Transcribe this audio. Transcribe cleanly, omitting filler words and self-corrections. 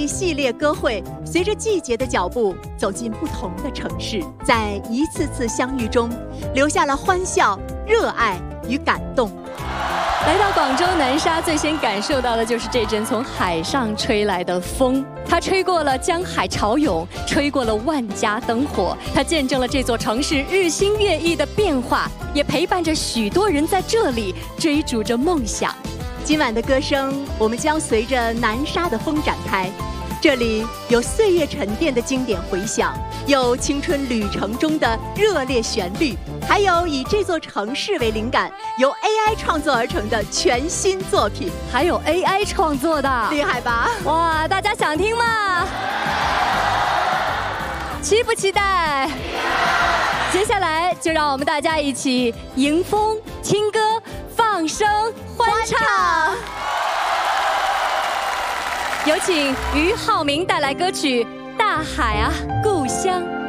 系列歌会随着季节的脚步走进不同的城市，在一次次相遇中，留下了欢笑、热爱与感动。 来到广州南沙，最先感受到的就是这阵从海上吹来的风。它吹过了江海潮涌，吹过了万家灯火，它见证了这座城市日新月异的变化，也陪伴着许多人在这里追逐着梦想。 今晚的歌声，我们将随着南沙的风展开。这里有岁月沉淀的经典回响，有青春旅程中的热烈旋律，还有以这座城市为灵感，由 AI 创作而成的全新作品。 还有 AI 创作的， 厉害吧？ 哇，大家想听吗？期不期待？接下来就让我们大家一起迎风、听歌、放声、欢唱。有请俞灏明带来歌曲《大海啊，故乡》。